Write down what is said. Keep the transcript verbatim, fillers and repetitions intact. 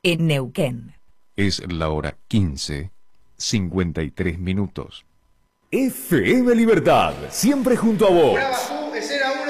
en Neuquén. Es la hora quince, cincuenta y tres minutos. F M Libertad, siempre junto a vos. Brava, escena uno.